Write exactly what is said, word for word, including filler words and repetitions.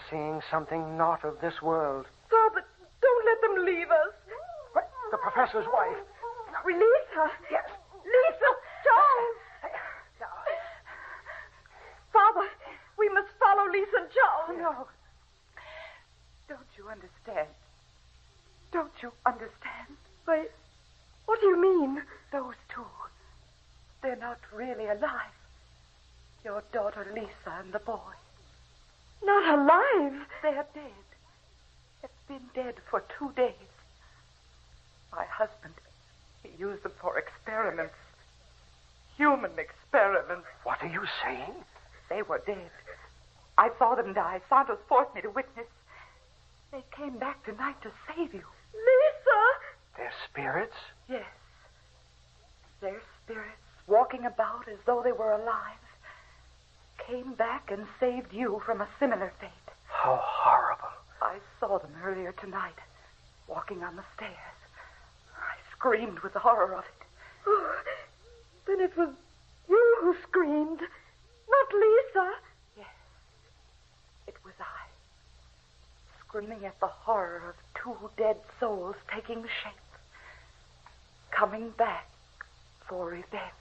seeing something not of this world. Father, don't let them leave us. What? The professor's wife. Release her. Yes. Lisa, Charles. Father, we must follow Lisa and Charles. No. Don't you understand? Don't you understand? Why, what do you mean? Those two, they're not really alive. Your daughter Lisa and the boy. Not alive? They're dead. They've been dead for two days. My husband, he used them for experiments. Human experiments. What are you saying? They were dead. I saw them die. Santos forced me to witness. They came back tonight to save you. Lisa! Their spirits? Yes. Their spirits, walking about as though they were alive, came back and saved you from a similar fate. How horrible. I saw them earlier tonight, walking on the stairs. I screamed with the horror of it. Oh, then it was you who screamed, not Lisa. Yes, it was I, screaming at the horror of two dead souls taking shape, coming back for revenge.